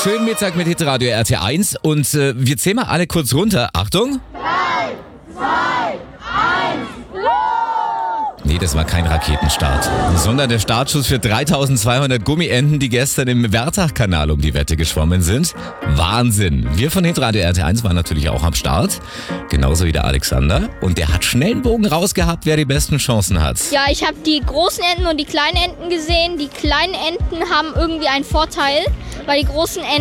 Schönen Mittag mit Hitradio RT1 und wir zählen mal alle kurz runter. Achtung. 3, 2, 1, los! Nee, das war kein Raketenstart, sondern der Startschuss für 3200 Gummienten, die gestern im Wärtach-Kanal um die Wette geschwommen sind. Wahnsinn. Wir von Hitradio RT1 waren natürlich auch am Start, genauso wie der Alexander. Und der hat schnell einen Bogen rausgehabt, wer die besten Chancen hat. Ja, ich habe die großen Enten und die kleinen Enten gesehen. Die kleinen Enten haben irgendwie einen Vorteil, weil die großen Enten